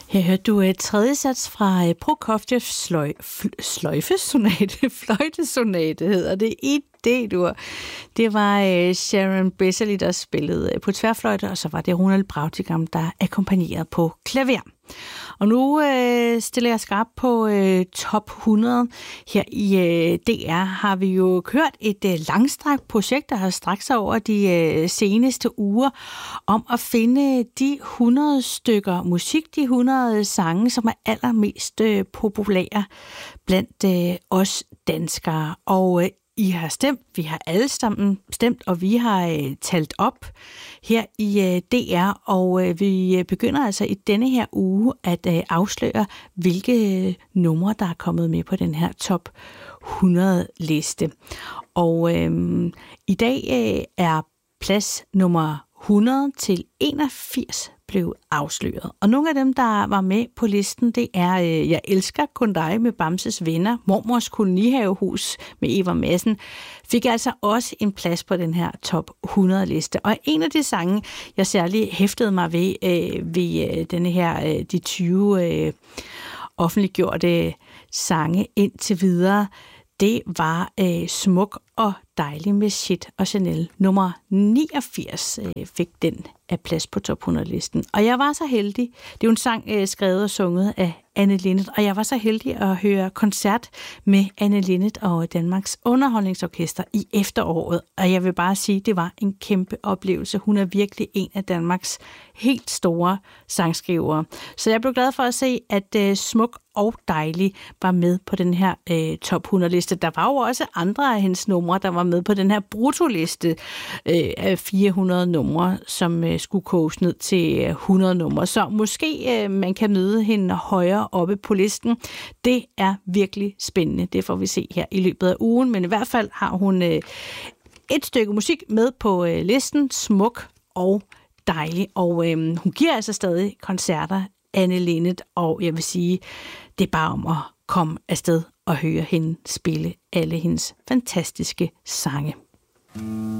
Her hørte du tredje sats fra Prokofievs fløjtesonate, hedder det i D-dur. Det var Sharon Beserly, der spillede på tværfløjte, og så var det Ronald Brautigam, der akkompagnerede på klaver. Og nu stiller jeg skarpt på top 100. Her i DR har vi jo kørt et langstrakt projekt, der har strakt sig over de seneste uger, om at finde de 100 stykker musik, de 100 sange, som er allermest populære blandt os danskere. Og I har stemt, vi har alle sammen stemt, og vi har talt op her i DR, og vi begynder altså i denne her uge at afsløre, hvilke numre, der er kommet med på den her top 100-liste. Og i dag er plads nummer 100 til 81 blev afsløret. Og nogle af dem, der var med på listen, det er Jeg elsker kun dig med Bamses Venner, Mormors Kolonihavehus med Eva Madsen, fik altså også en plads på den her top 100-liste. Og en af de sange, jeg særligt hæftede mig ved denne her, de 20 offentliggjorte sange indtil videre, det var Smuk og dejlig med Shit og Chanel. Nummer 89 fik den af plads på top 100-listen. Og jeg var så heldig, det er jo en sang skrevet og sunget af Anne Linnet, og jeg var så heldig at høre koncert med Anne Linnet og Danmarks Underholdningsorkester i efteråret. Og jeg vil bare sige, det var en kæmpe oplevelse. Hun er virkelig en af Danmarks helt store sangskrivere. Så jeg blev glad for at se, at Smuk og dejlig var med på den her top 100-liste. Der var jo også andre af hendes numre, der var med på den her brutoliste af 400 numre, som skulle koges ned til 100 numre. Så måske man kan møde hende højere oppe på listen. Det er virkelig spændende. Det får vi se her i løbet af ugen. Men i hvert fald har hun et stykke musik med på listen. Smuk og dejlig. Og hun giver altså stadig koncerter, Anne Linnet. Og jeg vil sige, det er bare om at komme afsted og høre hende spille alle hendes fantastiske sange.